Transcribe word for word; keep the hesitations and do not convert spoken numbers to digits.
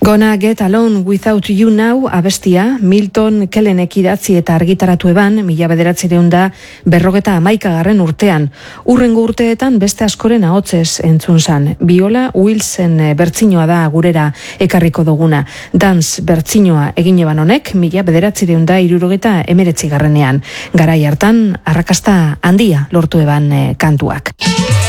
Gonna Get Alone Without You Now abestia Milton Kellenek idatzi eta argitaratu eban mila bederatziehun da berrogeta hamaikagarren urtean. Urrengo urteetan beste askoren ahotsez entzun zan. Viola Wilson bertsinoa da gurera ekarriko duguna. Dance bertsinoa egin eban honek mila bederatziehun da hirurogeta hemeretzigarrenean. Garai hartan arrakasta handia lortu eban kantuak.